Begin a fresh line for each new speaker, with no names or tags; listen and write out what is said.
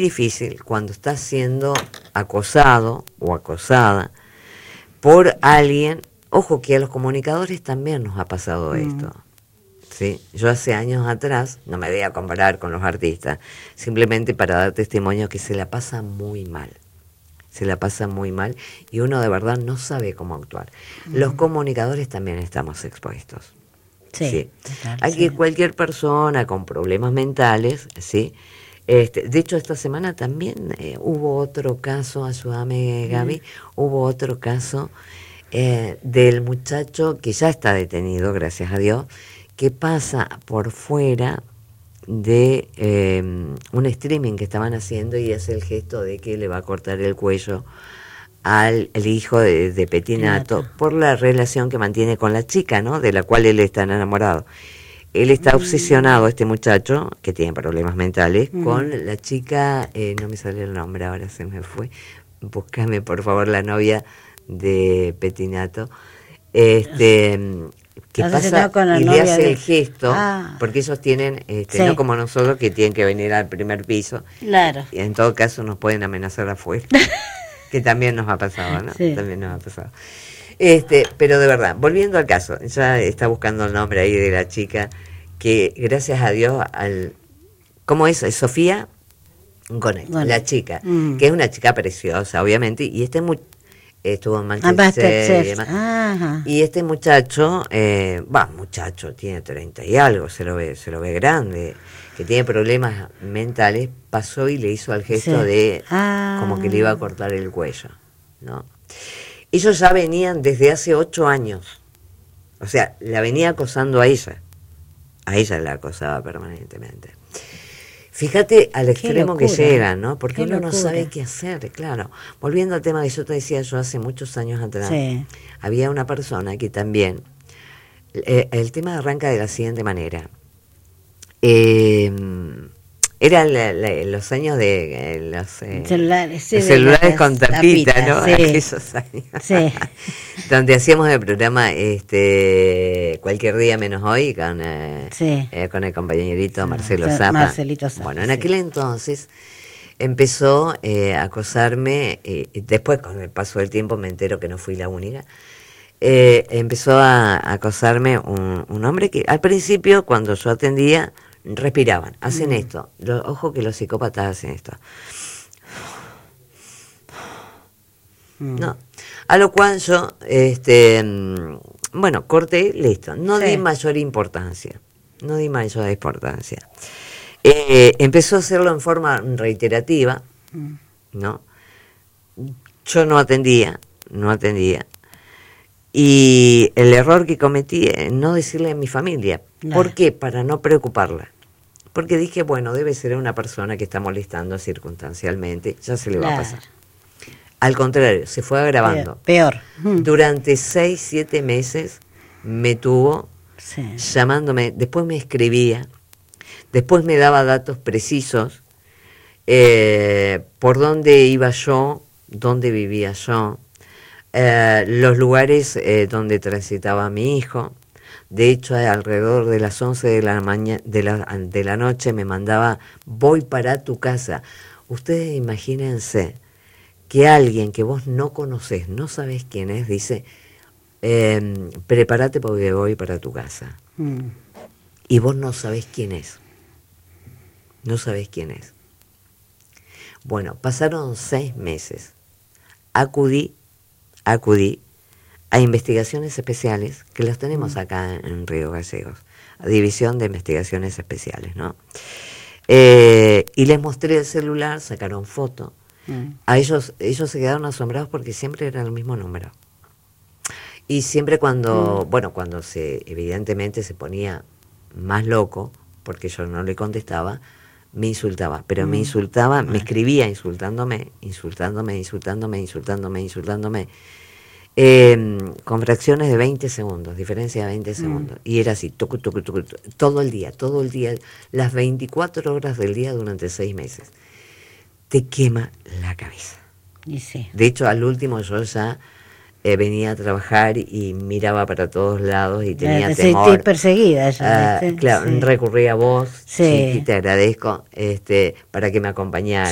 difícil cuando estás siendo acosado o acosada por alguien. Ojo que a los comunicadores también nos ha pasado esto. ¿Sí? Yo hace años atrás, no me voy a comparar con los artistas, simplemente para dar testimonio que se la pasa muy mal. Se la pasa muy mal y uno de verdad no sabe cómo actuar. Los comunicadores también estamos expuestos. Sí.
Total,
Aquí cualquier persona con problemas mentales, ¿sí? De hecho, esta semana también hubo otro caso, ayúdame Gaby, hubo otro caso del muchacho que ya está detenido, gracias a Dios, que pasa por fuera de un streaming que estaban haciendo y hace el gesto de que le va a cortar el cuello al el hijo de Pettinato por la relación que mantiene con la chica, ¿no? De la cual él está enamorado. Él está obsesionado, este muchacho, que tiene problemas mentales, con la chica, no me sale el nombre, ahora se me fue, búscame por favor la novia de Pettinato, que pasa y le hace el gesto, porque ellos tienen, no como nosotros que tienen que venir al primer piso,
claro.
Y en todo caso nos pueden amenazar afuera, que también nos ha pasado, ¿no?
Sí.
También nos ha pasado. Pero de verdad, volviendo al caso, ya está buscando el nombre ahí de la chica, que gracias a Dios, ¿cómo es? Sofía Gonet, la chica, que es una chica preciosa, obviamente, y estuvo en Manchester y demás. Y este muchacho, muchacho, tiene 30 y algo, se lo ve grande, que tiene problemas mentales, pasó y le hizo el gesto de como que le iba a cortar el cuello, ¿no? Ellos ya venían desde hace 8 años, o sea, la venía acosando a ella la acosaba permanentemente. Fíjate al extremo que llega, ¿no? Porque uno no sabe qué hacer, claro. Volviendo al tema que yo te decía yo hace muchos años atrás, había una persona que también, el tema arranca de la siguiente manera. Eran los años de los celulares con tapita, ¿no? Aquellos años. Donde hacíamos el programa Cualquier Día Menos Hoy con el compañerito Marcelo Zappa. Bueno, en aquel entonces empezó a acosarme, después con el paso del tiempo me entero que no fui la única. Empezó a acosarme un hombre que al principio cuando yo atendía respiraban, hacen esto, ojo que los psicópatas hacen esto, no, a lo cual yo corté, listo, no di mayor importancia, empezó a hacerlo en forma reiterativa, ¿no? Yo no atendía, y el error que cometí es no decirle a mi familia. ¿Por qué? Para no preocuparla. Porque dije, bueno, debe ser una persona que está molestando circunstancialmente, ya se le va a pasar. Al contrario, se fue agravando.
Peor.
Durante 6-7 meses me tuvo llamándome, después me escribía, después me daba datos precisos, por dónde iba yo, dónde vivía yo, los lugares donde transitaba mi hijo. De hecho, alrededor de las 11 de la mañana, de la noche me mandaba, voy para tu casa. Ustedes imagínense que alguien que vos no conocés, no sabés quién es, dice, prepárate porque voy para tu casa. Y vos no sabés quién es. Bueno, pasaron 6 meses. Acudí a investigaciones especiales, que las tenemos acá en Río Gallegos, a División de Investigaciones Especiales, ¿no? Y les mostré el celular, sacaron foto. A ellos se quedaron asombrados porque siempre era el mismo número. Y siempre cuando evidentemente se ponía más loco, porque yo no le contestaba, me insultaba, pero me insultaba, me escribía insultándome, con fracciones de 20 segundos, diferencia de 20 segundos, y era así, todo el día, las 24 horas del día durante 6 meses. Te quema la cabeza. De hecho, al último yo ya venía a trabajar y miraba para todos lados y tenía temor.
Te perseguida ya,
claro, recurrí a vos, y te agradezco para que me acompañara.